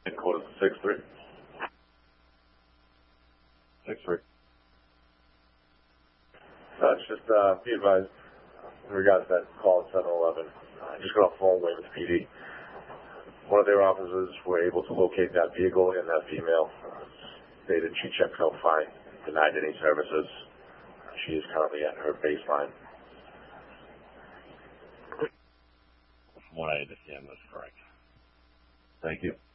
Code is 6-3. 6-3. It's just, be advised, in regards to that call at 7-Eleven, I just got off the phone with PD. One of their officers were able to locate that vehicle and that female. Stated she checks out fine, denied any services. She is currently at her baseline. From what I understand, that's correct. Thank you.